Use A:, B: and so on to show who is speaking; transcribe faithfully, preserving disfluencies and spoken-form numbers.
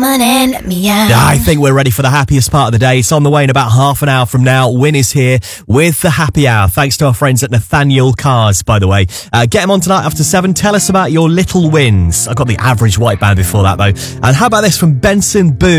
A: Someone and let me out.
B: I think we're ready for the happiest part of the day. It's on the way in about half an hour from now. Win is here with the happy hour. Thanks to our friends at Nathaniel Cars, by the way. Uh, get him on tonight after seven. Tell us about your little wins. I got the Average White Band before that, though. And how about this from Benson Boone?